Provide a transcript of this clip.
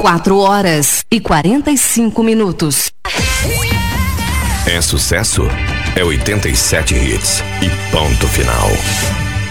4h45. É sucesso? É 87 hits e ponto final.